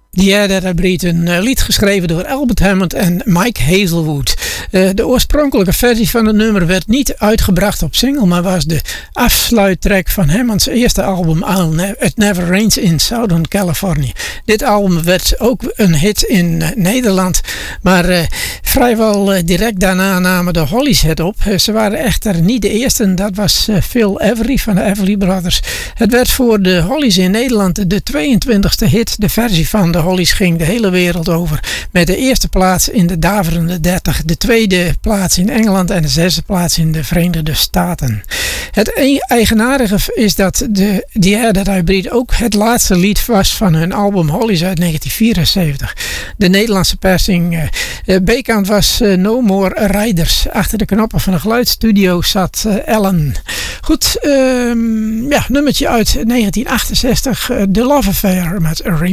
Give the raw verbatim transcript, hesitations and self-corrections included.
The Year That I Breathe, een uh, lied geschreven door Albert Hammond en Mike Hazelwood. Uh, de oorspronkelijke versie van het nummer werd niet uitgebracht op single, maar was de afsluittrack van Hammonds eerste album It Never Rains in Southern California. Dit album werd ook een hit in uh, Nederland, maar uh, vrijwel uh, direct daarna namen de Hollies het op. Uh, ze waren echter niet de eerste, dat was uh, Phil Everly van de Everly Brothers. Het werd voor de Hollies in Nederland de tweeëntwintigste hit. De versie van de Hollies ging de hele wereld over, met de eerste plaats in de daverende dertig, de tweede plaats in Engeland en de zesde plaats in de Verenigde Staten. Het eigenaardige is dat de The Year That I Breathe ook het laatste lied was van hun album Hollies uit negentien vierenzeventig. De Nederlandse persing uh, B-kant was uh, No More Riders. Achter de knoppen van een geluidsstudio zat uh, Ellen. Goed, um, ja, nummertje uit negentien achtenzestig, uh, The Love Affair met